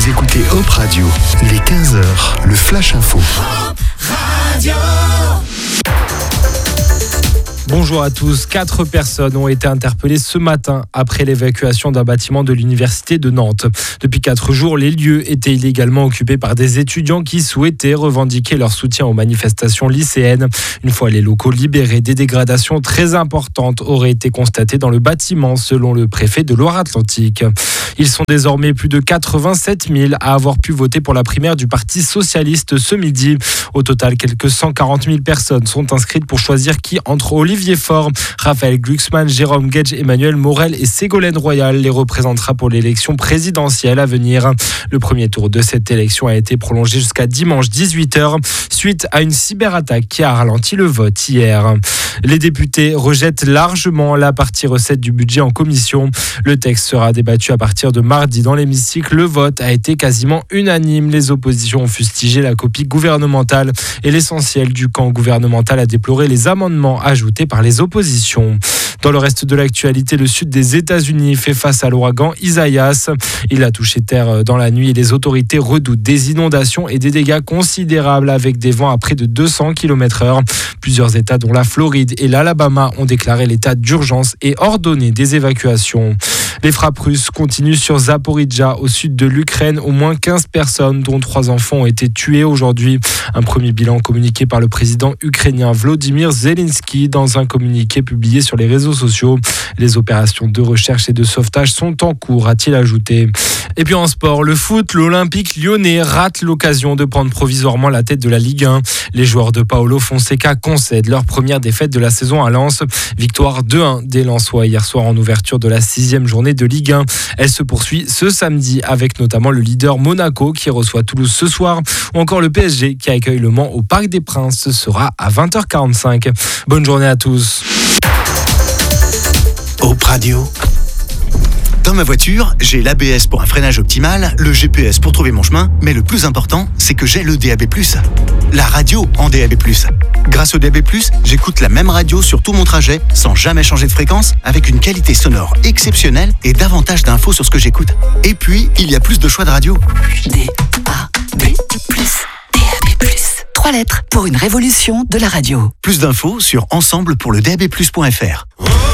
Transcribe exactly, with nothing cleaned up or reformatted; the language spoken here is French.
Vous écoutez Hop Radio. Il est quinze heures, le Flash Info. Hop Radio. Bonjour à tous. Quatre personnes ont été interpellées ce matin après l'évacuation d'un bâtiment de l'université de Nantes. Depuis quatre jours, les lieux étaient illégalement occupés par des étudiants qui souhaitaient revendiquer leur soutien aux manifestations lycéennes. Une fois les locaux libérés, des dégradations très importantes auraient été constatées dans le bâtiment, selon le préfet de Loire-Atlantique. Ils sont désormais plus de quatre-vingt-sept mille à avoir pu voter pour la primaire du Parti socialiste ce midi. Au total, quelques cent quarante mille personnes sont inscrites pour choisir qui entre Olivier Faure, Raphaël Glucksmann, Jérôme Guedj, Emmanuel Morel et Ségolène Royal les représentera pour l'élection présidentielle à venir. Le premier tour de cette élection a été prolongé jusqu'à dimanche dix-huit heures suite à une cyberattaque qui a ralenti le vote hier. Les députés rejettent largement la partie recette du budget en commission. Le texte sera débattu à partir de mardi dans l'hémicycle. Le vote a été quasiment unanime. Les oppositions ont fustigé la copie gouvernementale et l'essentiel du camp gouvernemental a déploré les amendements ajoutés par les oppositions. Dans le reste de l'actualité, le sud des États-Unis fait face à l'ouragan Isaias. Il a touché terre dans la nuit et les autorités redoutent des inondations et des dégâts considérables avec des vents à près de deux cents kilomètres heure. Plusieurs États, dont la Floride et l'Alabama, ont déclaré l'état d'urgence et ordonné des évacuations. Les frappes russes continuent sur Zaporijjia, au sud de l'Ukraine. Au moins quinze personnes, dont trois enfants, ont été tuées aujourd'hui. Un premier bilan communiqué par le président ukrainien Volodymyr Zelensky dans un communiqué publié sur les réseaux sociaux. Les opérations de recherche et de sauvetage sont en cours, a-t-il ajouté. Et puis en sport, le foot, l'Olympique lyonnais rate l'occasion de prendre provisoirement la tête de la Ligue un. Les joueurs de Paolo Fonseca concèdent leur première défaite de la saison à Lens. Victoire deux un des Lensois hier soir en ouverture de la sixième journée de Ligue un. Elle se poursuit ce samedi avec notamment le leader Monaco qui reçoit Toulouse ce soir ou encore le P S G qui accueille Le Mans au Parc des Princes. Ce sera à vingt heures quarante-cinq. Bonne journée à tous. Hop Radio. Dans ma voiture, j'ai l'A B S pour un freinage optimal, le G P S pour trouver mon chemin, mais le plus important, c'est que j'ai le D A B plus. La radio en D A B plus. Grâce au D A B plus, j'écoute la même radio sur tout mon trajet, sans jamais changer de fréquence, avec une qualité sonore exceptionnelle et davantage d'infos sur ce que j'écoute. Et puis, il y a plus de choix de radio. D A B plus. D A B plus. Trois lettres pour une révolution de la radio. Plus d'infos sur ensemble pour le D A B plus point F R.